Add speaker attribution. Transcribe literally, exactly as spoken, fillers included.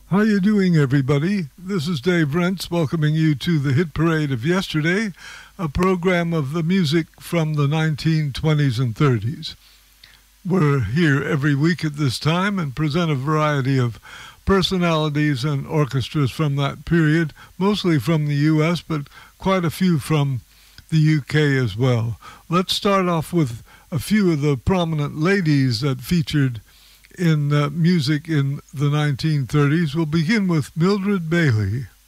Speaker 1: How you doing, everybody? This is Dave Rentz welcoming you to the Hit Parade of Yesterday, a program of the music from the nineteen twenties and thirties. We're here every week at this time and present a variety of personalities and orchestras from that period, mostly from the U S, but quite a few from the U K as well. Let's start off with a few of the prominent ladies that featured in uh, music in the nineteen thirties. We'll begin with Mildred Bailey.